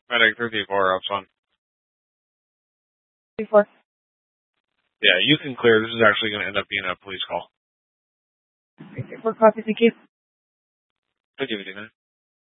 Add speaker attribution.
Speaker 1: Medic 334, ups on.
Speaker 2: 34.
Speaker 1: Yeah, you can clear. This is actually going to end up being a police call.
Speaker 2: 334, copy, thank you.
Speaker 1: Thank you, man.